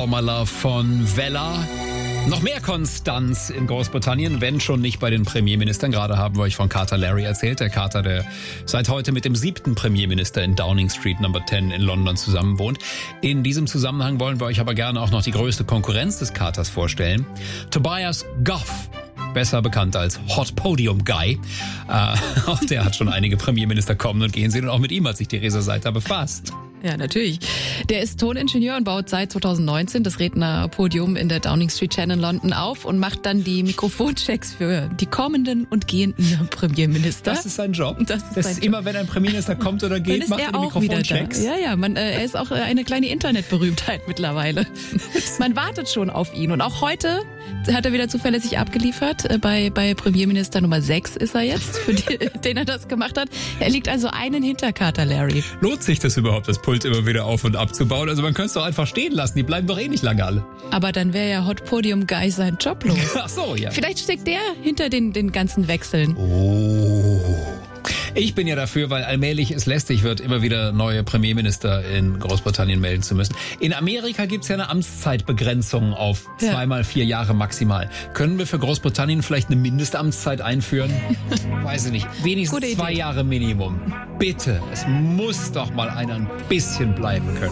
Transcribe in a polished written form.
All My Love von Vella. Noch mehr Konstanz in Großbritannien, wenn schon nicht bei den Premierministern. Gerade haben wir euch von Carter Larry erzählt. Der Carter, der seit heute mit dem 7. Premierminister in Downing Street Number 10 in London zusammenwohnt. In diesem Zusammenhang wollen wir euch aber gerne auch noch die größte Konkurrenz des Carters vorstellen. Tobias Goff. Besser bekannt als Hot Podium Guy. Auch der hat schon einige Premierminister kommen und gehen sehen und auch mit ihm hat sich Theresa Seiter befasst. Ja, natürlich. Der ist Toningenieur und baut seit 2019 das Rednerpodium in der Downing Street 10 in London auf und macht dann die Mikrofonchecks für die kommenden und gehenden Premierminister. Das ist sein Job. Das ist immer, wenn ein Premierminister kommt oder geht, macht er die Mikrofonchecks. Ja, er ist auch eine kleine Internetberühmtheit mittlerweile. Man wartet schon auf ihn. Und auch heute hat er wieder zuverlässig abgeliefert. Bei Premierminister Nummer 6 ist er jetzt, für den er das gemacht hat. Er liegt also einen hinter Carter Larry. Lohnt sich das überhaupt, das Pult immer wieder auf und abzubauen? Also man könnte es doch einfach stehen lassen. Die bleiben doch eh nicht lange alle. Aber dann wäre ja Hot Podium Guy sein Job los. Ach so, ja. Vielleicht steckt der hinter den ganzen Wechseln. Oh. Ich bin ja dafür, weil allmählich es lästig wird, immer wieder neue Premierminister in Großbritannien melden zu müssen. In Amerika gibt's ja eine Amtszeitbegrenzung auf 2x4 Jahre maximal. Können wir für Großbritannien vielleicht eine Mindestamtszeit einführen? Weiß ich nicht. Wenigstens 2 Jahre Minimum. Bitte, es muss doch mal einer ein bisschen bleiben können.